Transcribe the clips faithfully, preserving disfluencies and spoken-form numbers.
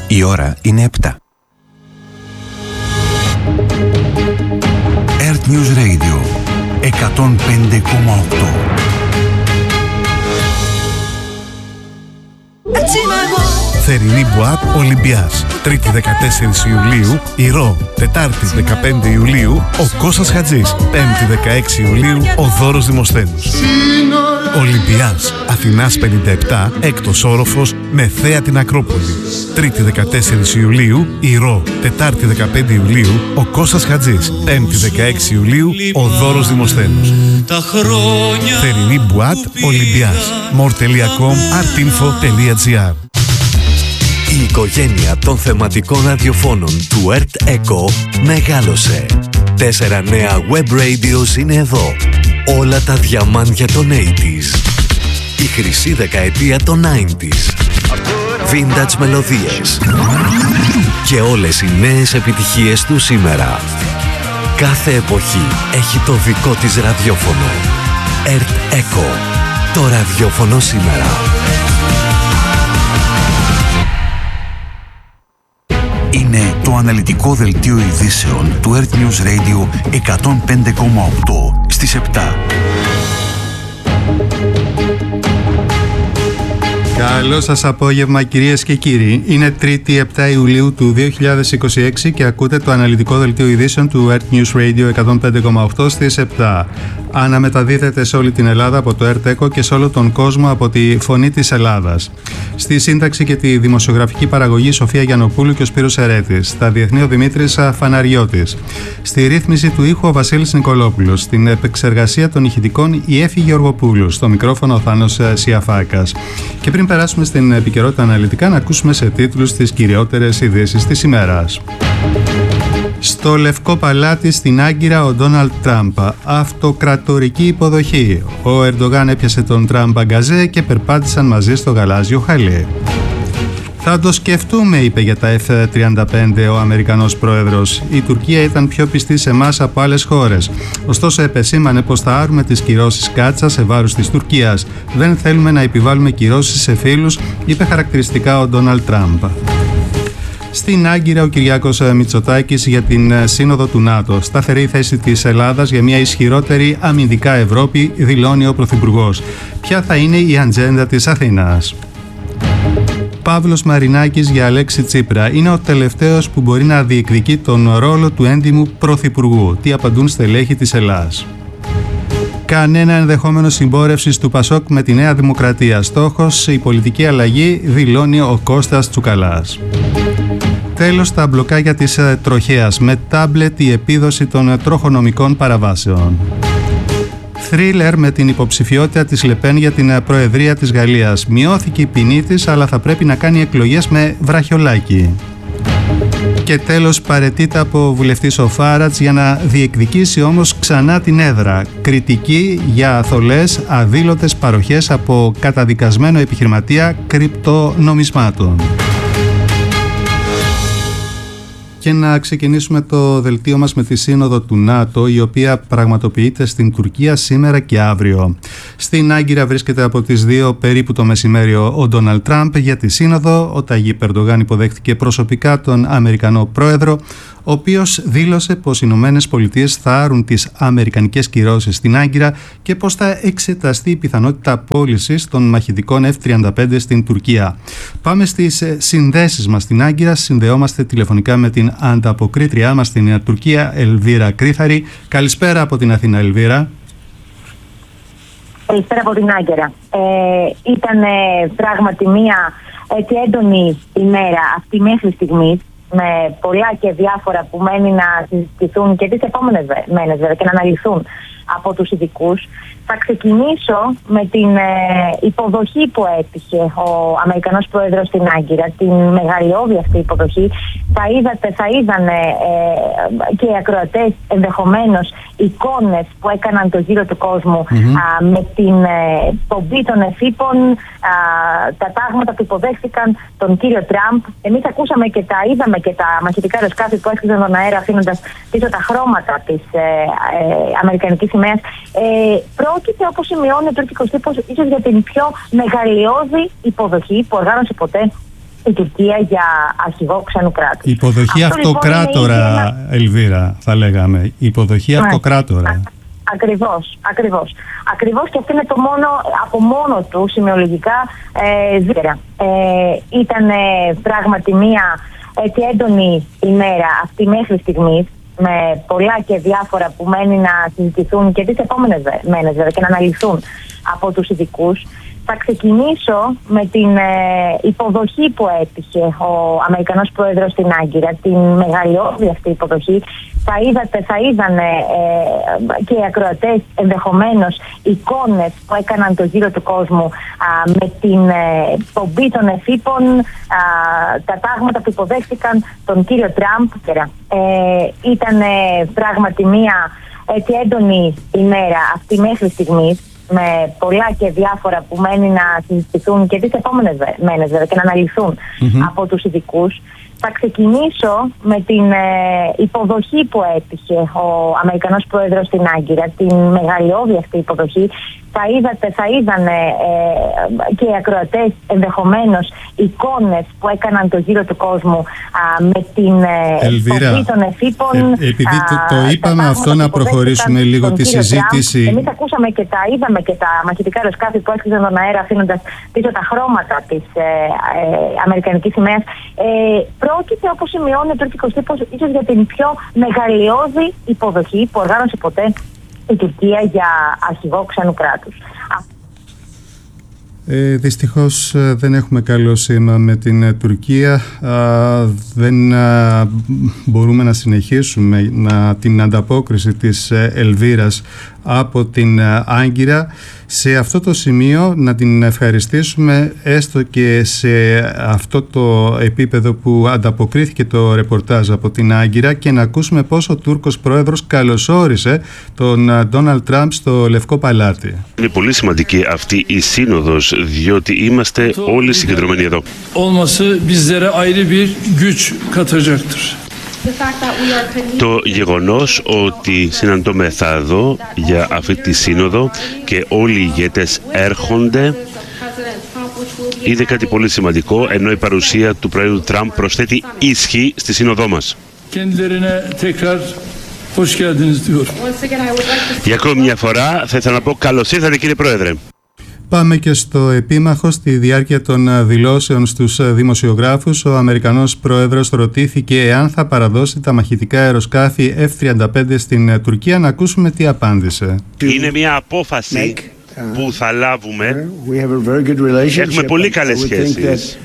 Η ώρα είναι επτά. Earth News Radio εκατόν πέντε κόμμα οκτώ. Θερινή Μπουάτ Ολυμπιάς. Τρίτη δεκατέσσερις Ιουλίου Ηρώ. Τετάρτη δεκαπέντε Ιουλίου ο Κώστας Χατζής. Πέμπτη δεκαέξι Ιουλίου ο Δώρος Δημοσθένους. Ολυμπιάς Αθηνάς πενήντα επτά, έκτος όροφος, με θέα την Ακρόπολη. Τρίτη δεκατέσσερις Ιουλίου Ηρώ. Τετάρτη δεκαπέντε Ιουλίου ο Κώστας Χατζής. Πέμπτη δεκαέξι Ιουλίου ο Δώρος Δημοσθένους. Θερινή Μπουάτ Ολυμπιάς. more τελεία com, artinfo τελεία gr. Η οικογένεια των θεματικών ραδιοφώνων του Earth Echo μεγάλωσε. Τέσσερα νέα web radios είναι εδώ. Όλα τα διαμάντια των ογδόντα. Η χρυσή δεκαετία των ενενήντα. Vintage μελωδίες. Και όλες οι νέες επιτυχίες του σήμερα. Κάθε εποχή έχει το δικό της ραδιόφωνο. Earth Echo. Το ραδιόφωνο σήμερα. Είναι το αναλυτικό δελτίο ειδήσεων του Earth News Radio εκατόν πέντε κόμμα οκτώ στις επτά. Καλό σας απόγευμα κυρίες και κύριοι. Είναι Τρίτη επτά Ιουλίου του δύο χιλιάδες είκοσι έξι και ακούτε το αναλυτικό δελτίο ειδήσεων του Earth News Radio εκατόν πέντε κόμμα οκτώ στις επτά. Αναμεταδίδεται σε όλη την Ελλάδα από το Earth Echo και σε όλο τον κόσμο από τη Φωνή της Ελλάδας. Στη σύνταξη και τη δημοσιογραφική παραγωγή Σοφία Γιαννοπούλου και ο Σπύρος Ερέτης. Στα διεθνή ο Δημήτρης Φαναριώτης. Στη ρύθμιση του ήχου ο Βασίλης Νικολόπουλος. Στην επεξεργασία των ηχητικών η Έφη Γεωργοπούλου. Στο μικρόφωνο ο Θάνος Σιαφάκας. Και πριν περάσουμε στην επικαιρότητα αναλυτικά, να ακούσουμε σε τίτλους τις κυριότερες ειδήσεις της ημέρας. Στο Λευκό Παλάτι στην Άγκυρα ο Ντόναλντ Τραμπ. Αυτοκρατορική υποδοχή. Ο Ερντογάν έπιασε τον Τραμπ αγκαζέ και περπάτησαν μαζί στο γαλάζιο χαλί. Θα το σκεφτούμε, είπε για τα εφ τριάντα πέντε ο Αμερικανός πρόεδρος. Η Τουρκία ήταν πιο πιστή σε εμάς από άλλες χώρες. Ωστόσο, επεσήμανε πως θα άρουμε τις κυρώσεις κάτσα σε βάρος της Τουρκίας. Δεν θέλουμε να επιβάλλουμε κυρώσεις σε φίλους, είπε χαρακτηριστικά ο Ντόναλντ Τραμπ. Στην Άγκυρα ο Κυριάκος Μητσοτάκης για την Σύνοδο του ΝΑΤΟ. Σταθερή θέση της Ελλάδας για μια ισχυρότερη αμυντικά Ευρώπη, δηλώνει ο Πρωθυπουργός. Ποια θα είναι η ατζέντα της Αθήνας? Παύλος Μαρινάκης για Αλέξη Τσίπρα. Είναι ο τελευταίος που μπορεί να διεκδικεί τον ρόλο του έντιμου Πρωθυπουργού. Τι απαντούν στελέχη της Ελλάδας. Κανένα ενδεχόμενο συμπόρευσης του Πασόκ με τη Νέα Δημοκρατία. Στόχος η πολιτική αλλαγή, δηλώνει ο Κώστας Τσουκαλάς. Τέλος, τα μπλοκάκια της τροχέας. Με τάμπλετ η επίδοση των τροχονομικών παραβάσεων. Θρίλερ με την υποψηφιότητα της Λεπέν για την Προεδρία της Γαλλίας. Μειώθηκε η ποινή της, αλλά θα πρέπει να κάνει εκλογές με βραχιολάκι. Και τέλος, παραιτείται από βουλευτής ο Φάρατς για να διεκδικήσει όμως ξανά την έδρα. Κριτική για αθολές, αδήλωτες παροχές από καταδικασμένο επιχειρηματία κρυπτονομισμάτων. Και να ξεκινήσουμε το δελτίο μας με τη Σύνοδο του ΝΑΤΟ, η οποία πραγματοποιείται στην Τουρκία σήμερα και αύριο. Στην Άγκυρα βρίσκεται από τις δύο περίπου το μεσημέρι ο Ντόναλντ Τραμπ για τη Σύνοδο. Ο Ταγίπ Ερντογάν υποδέχτηκε προσωπικά τον Αμερικανό πρόεδρο, ο οποίος δήλωσε πως οι Ηνωμένες Πολιτείες θα άρουν τις αμερικανικές κυρώσεις στην Άγκυρα και πως θα εξεταστεί η πιθανότητα πώλησης των μαχητικών εφ τριάντα πέντε στην Τουρκία. Πάμε στις συνδέσεις μας στην Άγκυρα. Συνδεόμαστε τηλεφωνικά με την ανταποκρίτριά μας στην Τουρκία, Ελβίρα Κρίθαρη. Καλησπέρα από την Αθήνα, Ελβίρα. Καλησπέρα από την Άγκυρα. Ε, ήταν ε, πράγματι μια έτσι έντονη ημέρα αυτή μέχρι στιγμής, με πολλά και διάφορα που μένει να συζητηθούν και τις επόμενες μέρες βέβαια και να αναλυθούν από τους ειδικούς. Θα ξεκινήσω με την ε, υποδοχή που έτυχε ο Αμερικανός Πρόεδρος στην Άγκυρα, την μεγαλειώδη αυτή υποδοχή. Θα είδατε, θα είδανε ε, και οι ακροατές ενδεχομένως εικόνες που έκαναν το γύρο του κόσμου mm-hmm. α, με την ε, πομπή των εφήπων, α, τα τάγματα που υποδέχθηκαν τον κύριο Τραμπ. Εμείς ακούσαμε και τα είδαμε και τα μαχητικά αεροσκάφη που έσκυζαν τον αέρα αφήνοντας πίσω τα χρώματα της ε, ε, αμερικανικής σημαίας. Ε, πρόκειται, όπως σημειώνει ο τουρκικός τύπος, ίσως για την πιο μεγαλειώδη υποδοχή που οργάνωσε ποτέ η Τουρκία για αρχηγό ξένου κράτους. Η υποδοχή Αυτό, αυτοκράτορα, λοιπόν, ένα... Ελβίρα, θα λέγαμε. Η υποδοχή ναι, αυτοκράτορα. Α, ακριβώς, ακριβώς. Ακριβώς, και αυτό είναι το μόνο, από μόνο του σημειολογικά ε, δίκαια. Ε, ήταν ε, πράγματι μία έτσι έντονη ημέρα αυτή μέχρι στιγμής, με πολλά και διάφορα που μένει να συζητηθούν και τις επόμενες μέρες βέβαια και να αναλυθούν από τους ειδικούς. Θα ξεκινήσω με την ε, υποδοχή που έτυχε ο Αμερικανός Πρόεδρος στην Άγκυρα, την μεγαλειώδη αυτή υποδοχή. Θα είδατε, θα είδανε ε, και οι ακροατές ενδεχομένως εικόνες που έκαναν το γύρο του κόσμου α, με την ε, πομπή των εφήπων, α, τα τάγματα που υποδέχτηκαν τον κύριο Τραμπ. Ε, ήταν ε, πράγματι μία έτσι έντονη ημέρα αυτή μέχρι στιγμής, με πολλά και διάφορα που μένει να συζητηθούν και τις επόμενες μέρες βέβαια και να αναλυθούν mm-hmm. από τους ειδικούς. Θα ξεκινήσω με την ε, υποδοχή που έτυχε ο Αμερικανός Πρόεδρος στην Άγκυρα, την μεγαλειώδη αυτή υποδοχή. Θα είδατε, θα είδανε ε, και οι ακροατές ενδεχομένως εικόνες που έκαναν το γύρο του κόσμου α, με την πομπή των εφήπων. Ε, επειδή το, το είπαμε αυτό, να προχωρήσουμε λίγο τη συζήτηση. Εμείς ακούσαμε και τα είδαμε και τα μαχητικά αεροσκάφη που έσκυζαν τον αέρα αφήνοντας πίσω τα χρώματα της ε, ε, αμερικανικής σημαίας. Ε, πρόκειται, όπως σημειώνει ο τουρκικός τύπος, ίσως για την πιο μεγαλειώδη υποδοχή που οργάνωσε ποτέ η Τουρκία για αρχηγό ξένου κράτους. Ε, δυστυχώς δεν έχουμε καλό σήμα με την Τουρκία. Α, δεν α, μπορούμε να συνεχίσουμε να, την ανταπόκριση της Ελβίρας από την Άγκυρα. Σε αυτό το σημείο να την ευχαριστήσουμε έστω και σε αυτό το επίπεδο που ανταποκρίθηκε το ρεπορτάζ από την Άγκυρα και να ακούσουμε πώς ο Τούρκος πρόεδρος καλωσόρισε τον Ντόναλντ Τραμπ στο Λευκό Παλάτι. Είναι πολύ σημαντική αυτή η σύνοδος, διότι είμαστε όλοι συγκεντρωμένοι εδώ. Το γεγονός ότι συναντώμεθα εδώ για αυτή τη σύνοδο και όλοι οι ηγέτες έρχονται είναι κάτι πολύ σημαντικό, ενώ η παρουσία του Πρόεδρου Τραμπ προσθέτει ισχύ στη σύνοδό μας. Για ακόμη μια φορά θα ήθελα να πω καλώς ήρθατε, κύριε Πρόεδρε. Πάμε και στο επίμαχο. Στη διάρκεια των δηλώσεων στους δημοσιογράφους, ο Αμερικανός Πρόεδρος ρωτήθηκε εάν θα παραδώσει τα μαχητικά αεροσκάφη εφ τριάντα πέντε στην Τουρκία. Να ακούσουμε τι απάντησε. Είναι μια απόφαση που θα λάβουμε. Έχουμε πολύ καλές σχέσεις.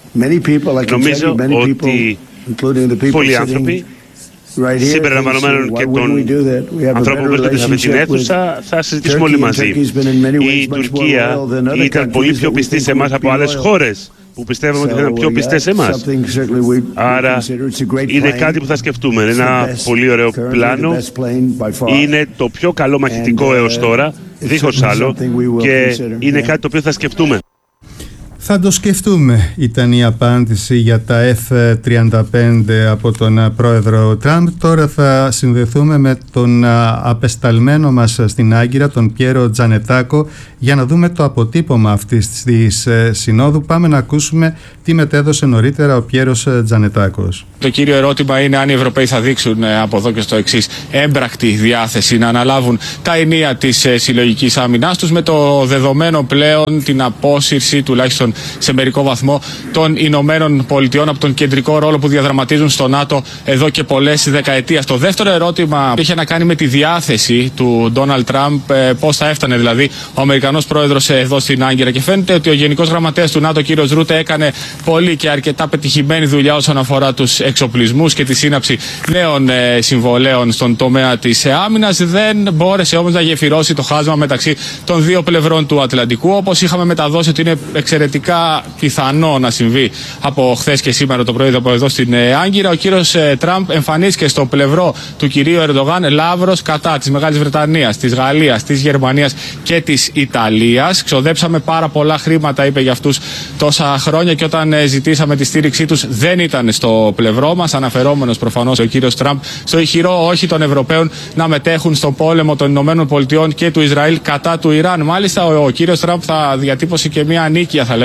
Νομίζω ότι πολλοί άνθρωποι, συμπεριλαμβανομένων και των ανθρώπων που βρίσκονται σε αυτή την αίθουσα, θα συζητήσουμε όλοι μαζί. Η Τουρκία ήταν πολύ πιο πιστή σε εμάς από άλλες χώρες που πιστεύαμε ότι ήταν πιο πιστές σε εμάς. Άρα είναι κάτι που θα σκεφτούμε. Είναι ένα πολύ ωραίο πλάνο. Είναι το πιο καλό μαχητικό έως τώρα, δίχως άλλο, και είναι κάτι το οποίο θα σκεφτούμε. Θα το σκεφτούμε, ήταν η απάντηση για τα εφ τριάντα πέντε από τον πρόεδρο Τραμπ. Τώρα θα συνδεθούμε με τον απεσταλμένο μας στην Άγκυρα, τον Πιέρο Τζανετάκο, για να δούμε το αποτύπωμα αυτής της συνόδου. Πάμε να ακούσουμε τι μετέδωσε νωρίτερα ο Πιέρος Τζανετάκος. Το κύριο ερώτημα είναι αν οι Ευρωπαίοι θα δείξουν από εδώ και στο εξής έμπρακτη διάθεση να αναλάβουν τα ενία της συλλογικής άμυνάς τους, με το δεδομένο πλέον την απόσυρση τουλάχιστον σε μερικό βαθμό των Ηνωμένων Πολιτειών από τον κεντρικό ρόλο που διαδραματίζουν στο ΝΑΤΟ εδώ και πολλές δεκαετίες. Το δεύτερο ερώτημα είχε να κάνει με τη διάθεση του Ντόναλντ Τραμπ, πώς θα έφτανε δηλαδή ο Αμερικανός Πρόεδρος εδώ στην Άγκυρα. Και φαίνεται ότι ο Γενικός Γραμματέας του ΝΑΤΟ, κύριος Ρούτε, έκανε πολύ και αρκετά πετυχημένη δουλειά όσον αφορά τους εξοπλισμούς και τη σύναψη νέων ε, συμβολέων στον τομέα της άμυνας. Δεν μπόρεσε όμως να γεφυρώσει το χάσμα μεταξύ των δύο πλευρών του Ατλαντικού, όπως είχαμε μεταδώσει ότι είναι εξαιρετικά πιθανό να συμβεί από χθες και σήμερα το πρωί από εδώ στην Άγκυρα. Ο κύριος Τραμπ εμφανίστηκε στο πλευρό του κυρίου Ερντογάν λαύρος κατά της Μεγάλης Βρετανίας, της Γαλλίας, της Γερμανίας και της Ιταλίας. Ξοδέψαμε πάρα πολλά χρήματα, είπε, για αυτούς τόσα χρόνια, και όταν ζητήσαμε τη στήριξή τους δεν ήταν στο πλευρό μας, αναφερόμενος προφανώς ο κύριος Τραμπ στο ηχηρό όχι των Ευρωπαίων να μετέχουν στον πόλεμο των Ηνωμένων Πολιτειών και του Ισραήλ κατά του Ιράν. Μάλιστα ο, ο κύριος Τραμπ θα διατύπωσε και μια ανίκεια, θα λέγαμε,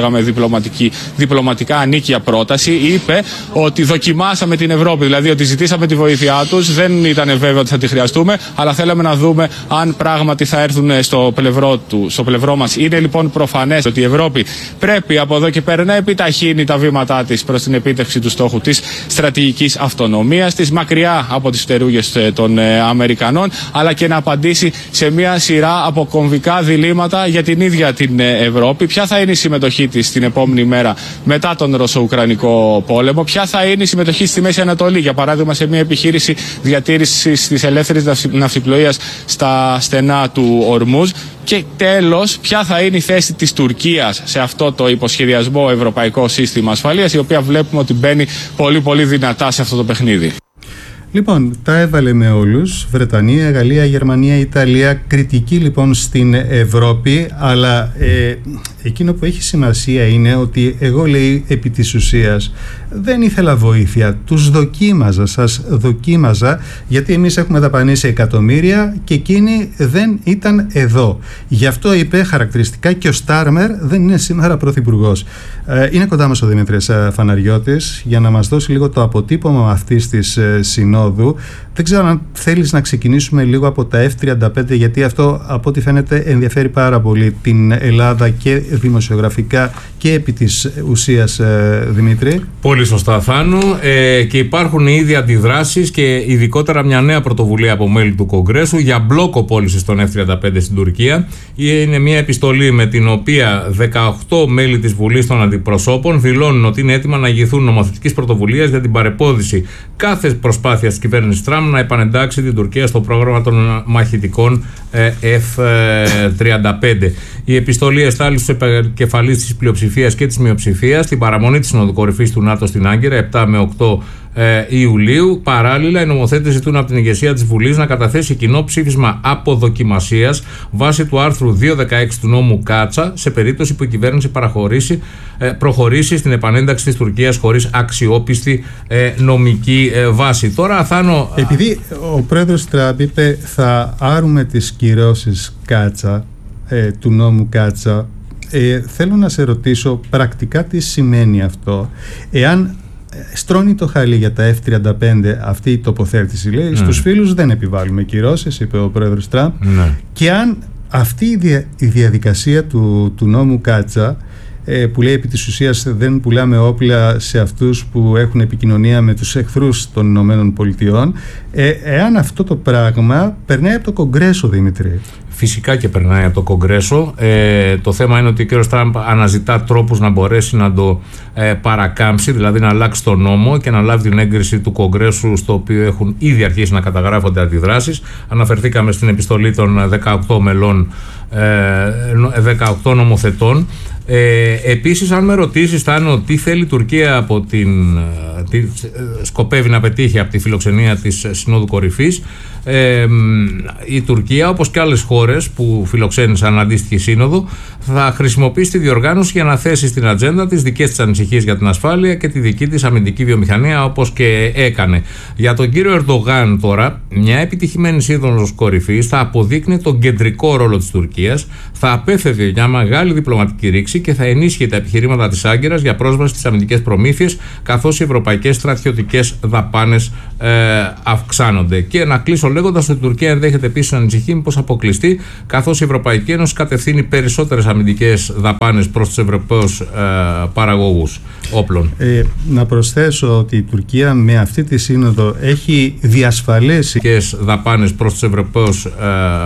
λέγαμε διπλωματική, διπλωματικά ανίκια πρόταση. Είπε ότι δοκιμάσαμε την Ευρώπη, δηλαδή ότι ζητήσαμε τη βοήθειά τους, δεν ήταν βέβαιο ότι θα τη χρειαστούμε, αλλά θέλαμε να δούμε αν πράγματι θα έρθουν στο πλευρό του, στο πλευρό μας. Είναι λοιπόν προφανές ότι η Ευρώπη πρέπει από εδώ και πέρα να επιταχύνει τα βήματά της προς την επίτευξη του στόχου της στρατηγικής αυτονομίας της, μακριά από τις φτερούγες των ε, Αμερικανών, αλλά και να απαντήσει σε μια σειρά από κομβικά διλήμματα για την ίδια την ε, Ευρώπη. Ποια θα είναι η συμμετοχή της την επόμενη μέρα μετά τον Ρωσο-Ουκρανικό πόλεμο, ποια θα είναι η συμμετοχή στη Μέση Ανατολή, για παράδειγμα σε μια επιχείρηση διατήρησης της ελεύθερης ναυσιπλοείας στα στενά του Ορμούζ, και τέλος ποια θα είναι η θέση της Τουρκίας σε αυτό το υποσχεδιασμό ευρωπαϊκό σύστημα ασφαλείας, η οποία βλέπουμε ότι μπαίνει πολύ πολύ δυνατά σε αυτό το παιχνίδι. Λοιπόν, τα έβαλε με όλους, Βρετανία, Γαλλία, Γερμανία, Ιταλία, κριτική λοιπόν στην Ευρώπη, αλλά ε, εκείνο που έχει σημασία είναι ότι εγώ, λέει, επί της ουσίας δεν ήθελα βοήθεια, τους δοκίμαζα, σας δοκίμαζα, γιατί εμείς έχουμε δαπανίσει εκατομμύρια και εκείνοι δεν ήταν εδώ. Γι' αυτό είπε χαρακτηριστικά και ο Στάρμερ δεν είναι σήμερα πρωθυπουργός. Ε, είναι κοντά μας ο Δημήτρης Φαναριώτης για να μας δώσει λίγο το αποτύπωμα αυτής της ε, συνόδου. Δεν ξέρω αν θέλεις να ξεκινήσουμε λίγο από τα εφ τριάντα πέντε, γιατί αυτό από ό,τι φαίνεται ενδιαφέρει πάρα πολύ την Ελλάδα και δημοσιογραφικά και επί της ουσίας, ε, Δημήτρη. Πολύ σωστά, Θάνο, ε, και υπάρχουν ήδη αντιδράσεις και ειδικότερα μια νέα πρωτοβουλία από μέλη του Κογκρέσου για μπλόκο πώλησης των εφ τριάντα πέντε στην Τουρκία. Είναι μια επιστολή με την οποία δεκαοκτώ μέλη της Βουλής των Αντιπροσώπων δηλώνουν ότι είναι έτοιμα να ηγηθούν νομοθετικής πρωτοβουλίας για την παρεπόδηση κάθε προσπάθειας της κυβέρνησης Τραμπ να επανεντάξει την Τουρκία στο πρόγραμμα των μαχητικών εφ τριάντα πέντε. Η επιστολή εστάλει στους επικεφαλείς της πλειοψηφίας και της μειοψηφίας στην παραμονή της Συνόδου Κορυφής του ΝΑΤΟ στην Άγκυρα επτά με οκτώ Ιουλίου. Παράλληλα, οι νομοθέτες ζητούν από την ηγεσία της Βουλής να καταθέσει κοινό ψήφισμα αποδοκιμασίας βάσει του άρθρου διακόσια δεκαέξι του νόμου Κάτσα, σε περίπτωση που η κυβέρνηση προχωρήσει στην επανένταξη της Τουρκίας χωρίς αξιόπιστη νομική βάση. Τώρα, Θάνο, επειδή ο πρόεδρος Τραμπ είπε θα άρουμε τις κυρώσεις Κάτσα, ε, του νόμου Κάτσα, ε, θέλω να σε ρωτήσω πρακτικά τι σημαίνει αυτό, εάν στρώνει το χαλί για τα εφ τριάντα πέντε αυτή η τοποθέτηση, λέει, ναι, στους φίλους δεν επιβάλλουμε κυρώσεις, είπε ο πρόεδρος Τραμπ, ναι, και αν αυτή η, δια, η διαδικασία του, του νόμου Κάτσα, ε, που λέει επί της ουσίας δεν πουλάμε όπλα σε αυτούς που έχουν επικοινωνία με τους εχθρούς των Ηνωμένων Πολιτειών, ε, εάν αυτό το πράγμα περνάει από το Κογκρέσο, Δημήτρη. Φυσικά και περνάει από το Κογκρέσο. Ε, το θέμα είναι ότι ο κ. Τραμπ αναζητά τρόπους να μπορέσει να το ε, παρακάμψει, δηλαδή να αλλάξει τον νόμο και να λάβει την έγκριση του Κογκρέσου, στο οποίο έχουν ήδη αρχίσει να καταγράφονται αντιδράσεις. Αναφερθήκαμε στην επιστολή των δεκαοκτώ μελών, ε, δεκαοκτώ νομοθετών. Ε, επίσης, αν με ρωτήσεις, Θάνο, τι θέλει η Τουρκία από την, τι σκοπεύει να πετύχει από τη φιλοξενία της Συνόδου Κορυφής, ε, η Τουρκία, όπως και άλλες χώρες που φιλοξένησαν αντίστοιχη σύνοδο, θα χρησιμοποιήσει τη διοργάνωση για να θέσει στην ατζέντα τις δικές της ανησυχίες για την ασφάλεια και τη δική της αμυντική βιομηχανία, όπως και έκανε. Για τον κύριο Ερντογάν τώρα, μια επιτυχημένη σύνοδος κορυφής θα αποδείκνει τον κεντρικό ρόλο της Τουρκίας, θα απέφευγε μια μεγάλη διπλωματική ρήξη και θα ενίσχυε τα επιχειρήματα της Άγκυρας για πρόσβαση στις αμυντικές προμήθειες, καθώς οι ευρωπαϊκές στρατιωτικές δαπάνες ε, αυξάνονται. Και να κλείσω λέγοντας ότι η Τουρκία ενδέχεται επίσης να ανησυχεί μήπως αποκλειστεί, καθώς η Ευρωπαϊκή Ένωση κατευθύνει περισσότερες αμυντικές δαπάνες προς τους Ευρωπαίους ε, παραγωγούς όπλων. Ε, να προσθέσω ότι η Τουρκία με αυτή τη σύνοδο έχει διασφαλίσει δαπάνες προς τους Ευρωπαίους ε,